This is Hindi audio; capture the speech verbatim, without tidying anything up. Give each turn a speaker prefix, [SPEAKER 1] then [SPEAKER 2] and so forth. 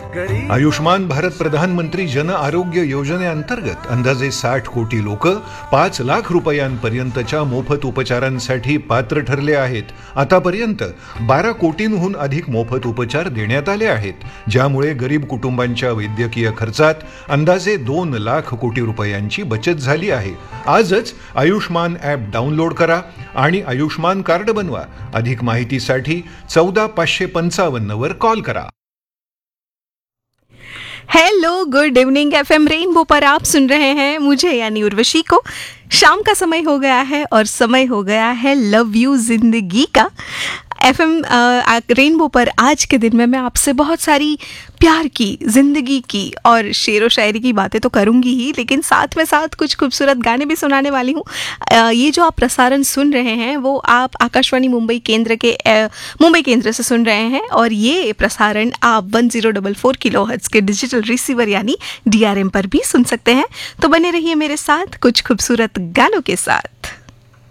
[SPEAKER 1] आयुष्मान भारत प्रधानमंत्री जन आरोग्य योजनेअंतर्गत अंदाजे साठ कोटी लोक पाच लाख रुपयांपर्यंतच्या मोफत उपचारांसाठी पात्र ठरले आहेत. आतापर्यंत बारा कोटींहून अधिक मोफत उपचार देण्यात आले आहेत, ज्यामुळे गरीब कुटुंबांच्या वैद्यकीय खर्चात अंदाजे दोन लाख कोटी रुपयांची बचत झाली आहे. आजच आयुष्मान ॲप डाउनलोड करा आणि आयुष्मान कार्ड बनवा. अधिक माहितीसाठी चौदा पाचशे पंचावन्न वर कॉल करा.
[SPEAKER 2] Hello, good evening. FM rainbow पर आप सुन रहे हैं मुझे यानी उर्वशी को. शाम का समय हो गया है और समय हो गया है लव यू जिंदगी का. एफएम रेनबो पर आज के दिन में मैं आपसे बहुत सारी प्यार की, जिंदगी की और शेर व शायरी की बातें तो करूंगी ही, लेकिन साथ में साथ कुछ खूबसूरत गाने भी सुनाने वाली हूँ. ये जो आप प्रसारण सुन रहे हैं वो आप आकाशवाणी मुंबई केंद्र के मुंबई केंद्र से सुन रहे हैं, और ये प्रसारण आप one zero double four kilo hertz के डिजिटल रिसीवर यानी डीआरएम पर भी सुन सकते हैं. तो बने रहिए मेरे साथ कुछ खूबसूरत गानों के साथ.